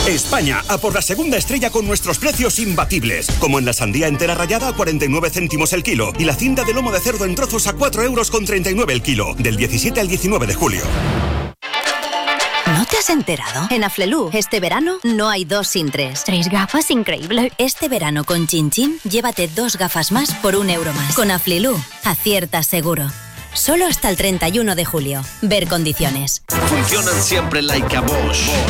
España, a por la segunda estrella con nuestros precios imbatibles. Como en la sandía entera rallada a 49 céntimos el kilo y la cinta de lomo de cerdo en trozos a 4,39 € el kilo. Del 17 al 19 de julio. ¿No te has enterado? En Aflelu, este verano no hay 2 sin 3. 3 gafas, increíble. Este verano con Chin Chin, llévate 2 gafas más por €1 más. Con Aflelu, aciertas seguro. Solo hasta el 31 de julio. Ver condiciones. Funcionan siempre like a Bosch.